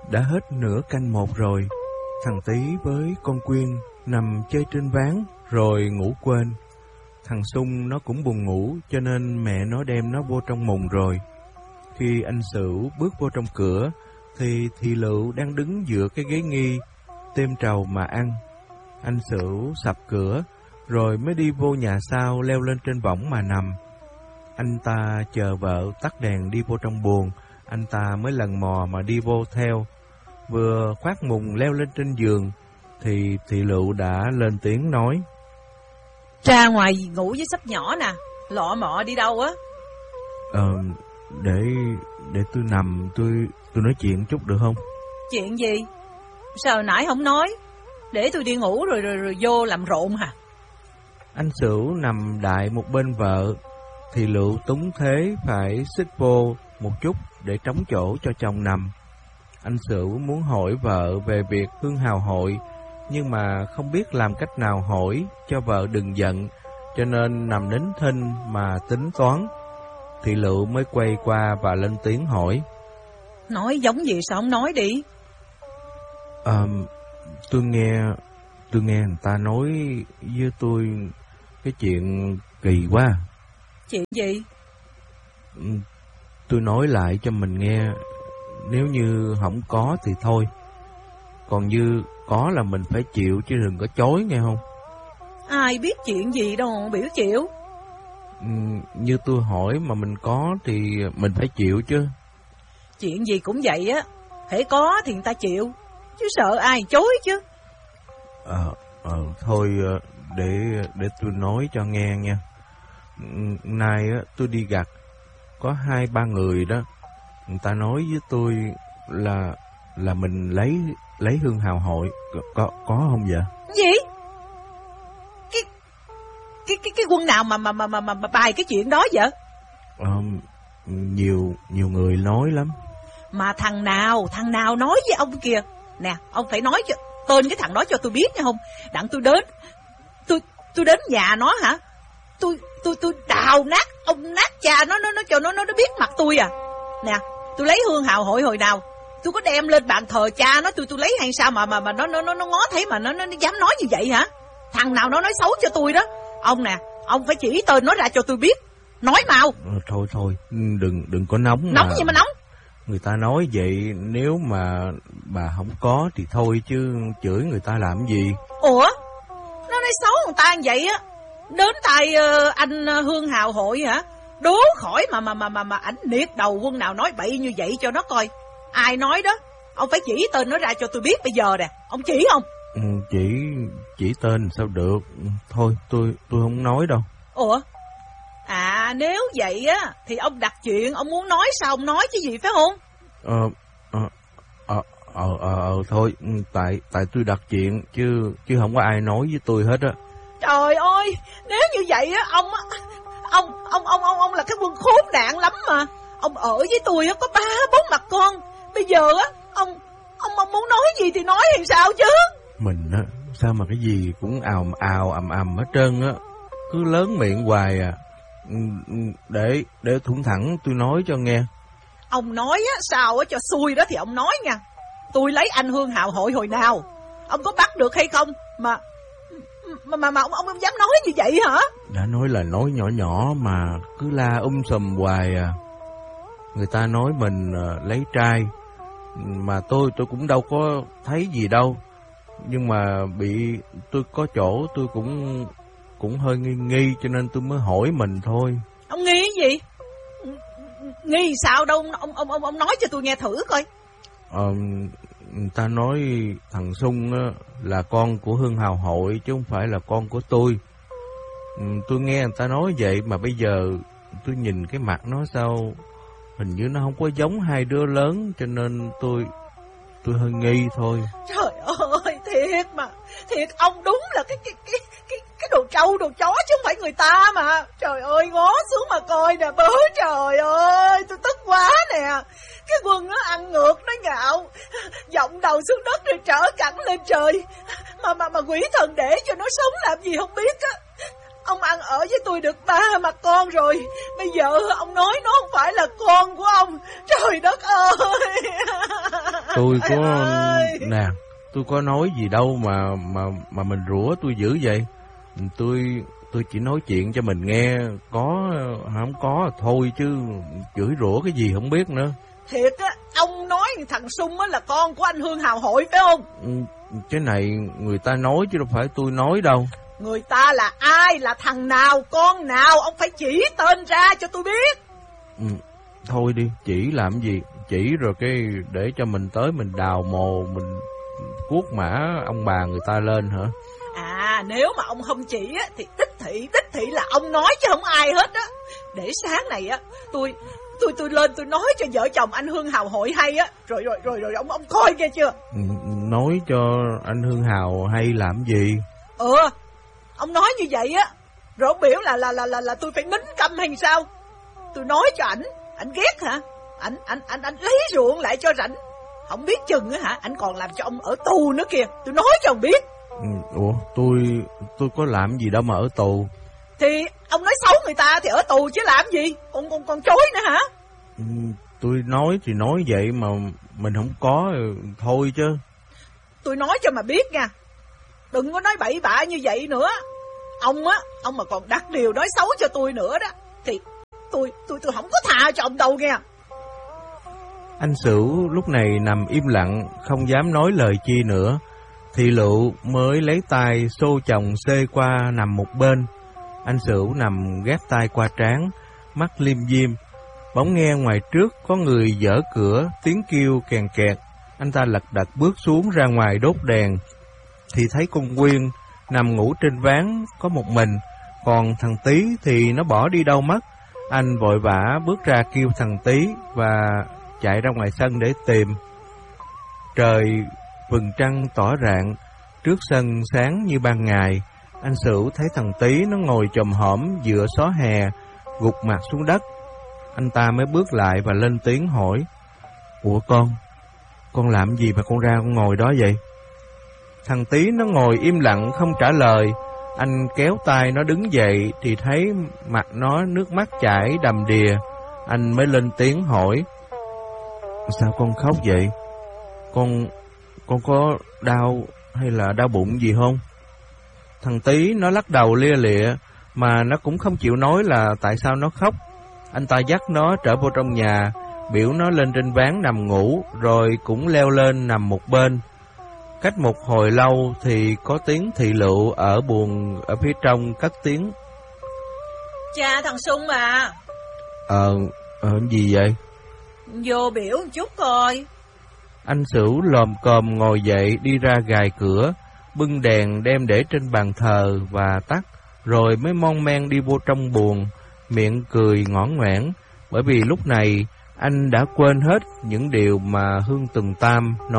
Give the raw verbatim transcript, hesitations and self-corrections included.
Đã hết nửa canh một rồi. Thằng Tí với con Quyên nằm chơi trên ván rồi ngủ quên. Thằng Sung nó cũng buồn ngủ, cho nên mẹ nó đem nó vô trong mùng rồi. Khi anh Sửu bước vô trong cửa thì Thị Lựu đang đứng dựa cái ghế nghi, têm trầu mà ăn. Anh Sửu sập cửa rồi mới đi vô nhà sau, leo lên trên võng mà nằm. Anh ta chờ vợ tắt đèn đi vô trong buồng, anh ta mới lần mò mà đi vô theo. Vừa khoác mùng leo lên trên giường thì Thị Lựu đã lên tiếng nói: Ra ngoài ngủ với sắp nhỏ nè, lọ mọ đi đâu á? Ờ, để để tôi nằm, tôi tôi nói chuyện chút được không? Chuyện gì? Sao nãy không nói? Để tôi đi ngủ rồi rồi, rồi vô làm rộn hả? Anh Sửu nằm đại một bên vợ, Thị Lựu túng thế phải xích vô một chút để trống chỗ cho chồng nằm. Anh Sửu muốn hỏi vợ về việc hương hào hội, nhưng mà không biết làm cách nào hỏi cho vợ đừng giận, cho nên nằm nín thinh mà tính toán. Thị Lựu mới quay qua và lên tiếng hỏi: Nói giống gì sao không nói đi? À, tôi nghe tôi nghe người ta nói với tôi cái chuyện kỳ quá. Chuyện gì? Tôi nói lại cho mình nghe. Nếu như không có thì thôi, còn như có là mình phải chịu chứ đừng có chối nghe không? Ai biết chuyện gì đâu mà biểu chịu. Ừ, như tôi hỏi mà mình có thì mình phải chịu chứ. Chuyện gì cũng vậy á, hễ có thì người ta chịu, chứ sợ ai chối chứ. Ờ, ờ, thôi để để tôi nói cho nghe nha. Nay á tôi đi gặt, có hai ba người đó, người ta nói với tôi là là mình lấy lấy hương hào hội, có có không vậy? Gì? Cái cái cái cái quân nào mà mà mà mà, mà bài cái chuyện đó vậy? Ờ, nhiều nhiều người nói lắm. Mà thằng nào, thằng nào nói với ông kìa? Nè, ông phải nói cho tên cái thằng đó cho tôi biết nha không? Đặng tôi đến, tôi tôi đến nhà nó hả? Tôi tôi tôi đào nát ông nát cha nó nó nó cho nó nó nó biết mặt tôi à. Nè, tôi lấy hương hào hội hồi nào tôi có đem lên bàn thờ cha nó tôi tôi lấy hay sao mà mà mà nó nó nó nó ngó thấy mà nó nó, nó dám nói như vậy hả? Thằng nào nó nói xấu cho tôi đó. Ông nè, ông phải chỉ tên nó ra cho tôi biết. Nói mau. Ờ, thôi thôi, đừng đừng có nóng. Nóng mà. gì mà nóng? Người ta nói vậy, nếu mà bà không có thì thôi chứ chửi người ta làm gì. Ủa? Nó nói xấu người ta như vậy á, đến tay uh, anh uh, Hương Hào hội hả? Đố khỏi mà mà mà mà mà ảnh liệt đầu quân nào nói bậy như vậy cho nó coi. Ai nói đó? Ông phải chỉ tên nó ra cho tôi biết bây giờ nè. Ông chỉ không? Ừ, chỉ chỉ tên sao được. Thôi tôi tôi không nói đâu. Ủa? À nếu vậy á thì ông đặt chuyện, ông muốn nói sao ông nói chứ gì phải không? Ờ ờ ờ ờ ờ, ờ thôi, tại tại tôi đặt chuyện chứ chứ không có ai nói với tôi hết á. Trời ơi, nếu như vậy á ông á, ông ông ông ông ông là cái quân khốn nạn lắm mà. Ông ở với tôi á có ba bốn mặt con. Bây giờ á ông ông ông muốn nói gì thì nói thì sao chứ? Mình á sao mà cái gì cũng ào ào ầm ầm hết trơn á, cứ lớn miệng hoài à. Để để thủng thẳng tôi nói cho nghe. Ông nói á sao á cho xui đó thì ông nói nha. Tôi lấy anh Hương Hào hội hồi nào? Ông có bắt được hay không mà mà mà, mà ông, ông ông dám nói như vậy hả? Đã nói là nói nhỏ nhỏ mà cứ la um sùm hoài à. Người ta nói mình uh, lấy trai, mà tôi tôi cũng đâu có thấy gì đâu. Nhưng mà bị tôi có chỗ tôi cũng cũng hơi nghi nghi cho nên tôi mới hỏi mình thôi. Ông nghi gì? Nghi sao đâu, ông ông ông ông nói cho tôi nghe thử coi. Ờ, người ta nói thằng Sung á, là con của Hương Hào hội chứ không phải là con của tôi. Tôi nghe người ta nói vậy mà bây giờ tôi nhìn cái mặt nó sao hình như nó không có giống hai đứa lớn, cho nên tôi tôi hơi nghi thôi. Trời ơi, thiệt mà, thiệt ông đúng là cái cái cái cái cái đồ trâu đồ chó chứ không phải người ta mà. Trời ơi, ngó xuống mà coi nè bớ, trời ơi, tôi tức quá nè. Cái quân nó ăn ngược nó ngạo, giọng đầu xuống đất rồi trở cẳng lên trời. Mà mà mà quỷ thần để cho nó sống làm gì không biết á. Ông ăn ở với tôi được ba mặt con rồi, bây giờ ông nói nó không phải là con của ông. Trời đất ơi. Tôi có... Nè, tôi có nói gì đâu mà mà mà mình rủa tôi dữ vậy. Tôi tôi chỉ nói chuyện cho mình nghe, có không có thôi chứ chửi rủa cái gì không biết nữa. Thiệt á, ông nói thằng Sung á là con của anh Hương Hào Hội phải không? Cái này người ta nói chứ đâu phải tôi nói đâu. Người ta là ai, là thằng nào, con nào, ông phải chỉ tên ra cho tôi biết. Ừ, thôi đi, chỉ làm gì? Chỉ rồi cái để cho mình tới mình đào mồ, mình cuốc mã ông bà người ta lên hả? À, nếu mà ông không chỉ á thì đích thị, đích thị là ông nói chứ không ai hết á. Để sáng này á, tôi tôi tôi lên tôi nói cho vợ chồng anh Hương Hào Hội hay á, rồi rồi rồi rồi ông ông coi nghe chưa? Ừ, nói cho anh Hương Hào hay làm gì? Ừ, ông nói như vậy á, rồi ông biểu là là là là là tôi phải nín câm hay sao? Tôi nói cho ảnh, ảnh ghét hả? Ảnh ảnh ảnh ảnh lấy ruộng lại cho rảnh. Không biết chừng á hả, ảnh còn làm cho ông ở tù nữa kìa. Tôi nói cho ông biết. Ừ, ủa, tôi tôi có làm gì đâu mà ở tù. Thì ông nói xấu người ta thì ở tù chứ làm gì? Còn còn còn chối nữa hả? Ừ, tôi nói thì nói vậy mà mình không có thôi chứ. Tôi nói cho mà biết nha, đừng có nói bậy bạ như vậy nữa. Ông á, ông mà còn đặt điều nói xấu cho tôi nữa đó thì tôi tôi tôi không có tha cho ông đâu nghe. Anh Sửu lúc này nằm im lặng, không dám nói lời chi nữa. Thị Lựu mới lấy tay xô chồng xê qua nằm một bên. Anh Sửu nằm ghép tay qua trán, mắt liêm diêm. Bỗng nghe ngoài trước có người dở cửa, tiếng kêu kèn kẹt. Anh ta lật đật bước xuống ra ngoài đốt đèn, thì thấy con Quyên nằm ngủ trên ván có một mình, còn thằng Tí thì nó bỏ đi đâu mất. Anh vội vã bước ra kêu thằng Tí và chạy ra ngoài sân để tìm. Trời vầng trăng tỏ rạng, trước sân sáng như ban ngày. Anh Sửu thấy thằng Tí nó ngồi chồm hổm giữa xó hè, gục mặt xuống đất. Anh ta mới bước lại và lên tiếng hỏi: Ủa con, con làm gì mà con ra con ngồi đó vậy? Thằng Tí nó ngồi im lặng không trả lời. Anh kéo tay nó đứng dậy thì thấy mặt nó nước mắt chảy đầm đìa. Anh mới lên tiếng hỏi: Sao con khóc vậy? Con con có đau hay là đau bụng gì không? Thằng Tí nó lắc đầu lia lịa, mà nó cũng không chịu nói là tại sao nó khóc. Anh ta dắt nó trở vô trong nhà, biểu nó lên trên ván nằm ngủ, rồi cũng leo lên nằm một bên. Cách một hồi lâu thì có tiếng Thị Lựu ở buồng ở phía trong cất tiếng: Cha thằng Sung à. Ờ, ờ gì vậy? Vô biểu một chút coi. Anh Sửu lồm cồm ngồi dậy đi ra gài cửa, bưng đèn đem để trên bàn thờ và tắt, rồi mới mon men đi vô trong buồng, miệng cười ngoãn ngoãn, bởi vì lúc này anh đã quên hết những điều mà Hương Tùng Tam nói.